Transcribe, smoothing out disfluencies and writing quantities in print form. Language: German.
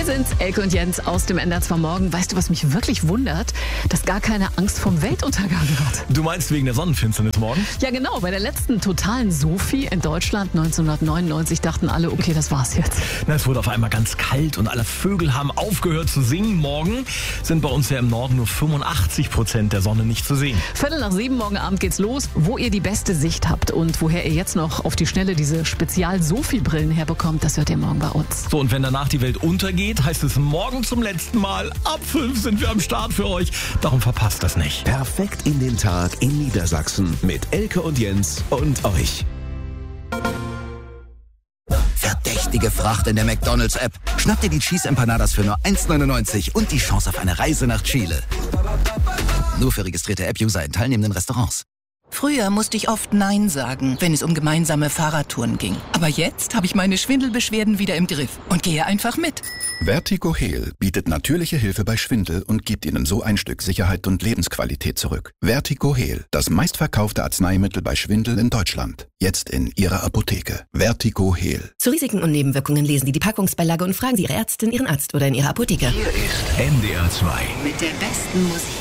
sind's, Elke und Jens aus dem NDR2 Morgen. Weißt du, was mich wirklich wundert? Dass gar keine Angst vom Weltuntergang hat. Du meinst wegen der Sonnenfinsternis morgen? Ja genau, bei der letzten totalen Sophie in Deutschland 1999 dachten alle, okay, das war's jetzt. Na, es wurde auf einmal ganz kalt und alle Vögel haben aufgehört zu singen. Morgen sind bei uns ja im Norden nur 85% der Sonne nicht zu sehen. 6:15 morgen Abend geht's los, wo ihr die beste Sicht habt und woher ihr jetzt noch auf die Schnelle diese Spezial-Sophie-Brillen herbekommt, das hört ihr morgen bei uns. So, und wenn danach die Welt untergeht, heißt es morgen zum letzten Mal. Ab 5 sind wir am Start für euch. Darum verpasst das nicht. Perfekt in den Tag in Niedersachsen mit Elke und Jens und euch. Verdächtige Fracht in der McDonald's-App. Schnapp dir die Cheese Empanadas für nur 1,99 und die Chance auf eine Reise nach Chile. Nur für registrierte App-User in teilnehmenden Restaurants. Früher musste ich oft Nein sagen, wenn es um gemeinsame Fahrradtouren ging. Aber jetzt habe ich meine Schwindelbeschwerden wieder im Griff und gehe einfach mit. Vertigo Heal bietet natürliche Hilfe bei Schwindel und gibt Ihnen so ein Stück Sicherheit und Lebensqualität zurück. Vertigo Heal, das meistverkaufte Arzneimittel bei Schwindel in Deutschland. Jetzt in Ihrer Apotheke. Vertigo Heal. Zu Risiken und Nebenwirkungen lesen Sie die Packungsbeilage und fragen Sie Ihre Ärztin, Ihren Arzt oder in Ihrer Apotheke. Hier ist NDR2 mit der besten Musik.